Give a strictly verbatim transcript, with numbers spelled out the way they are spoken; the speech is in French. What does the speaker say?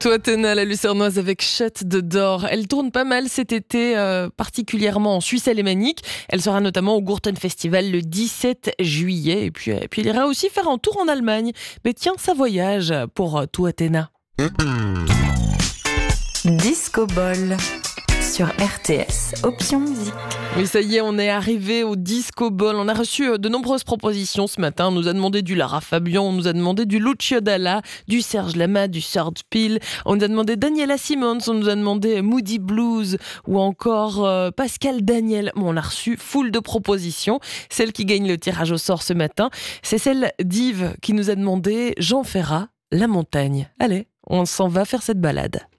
Toi, Tena, la Lucernoise avec Chute de d'or. Elle tourne pas mal cet été, euh, particulièrement en Suisse alémanique. Elle sera notamment au Gurten Festival le dix-sept juillet. Et puis, et puis, elle ira aussi faire un tour en Allemagne. Mais tiens, ça voyage pour toi, Tena. Disco Ball sur R T S, option musique. Oui, ça y est, on est arrivé au Disco Ball. On a reçu de nombreuses propositions ce matin. On nous a demandé du Lara Fabian, on nous a demandé du Lucio Dalla, du Serge Lama, du Serge Pil. On nous a demandé Daniela Simons, on nous a demandé Moody Blues ou encore euh, Pascal Daniel. Bon, on a reçu foule de propositions. Celle qui gagne le tirage au sort ce matin, c'est celle d'Yves qui nous a demandé Jean Ferrat, La Montagne. Allez, on s'en va faire cette balade.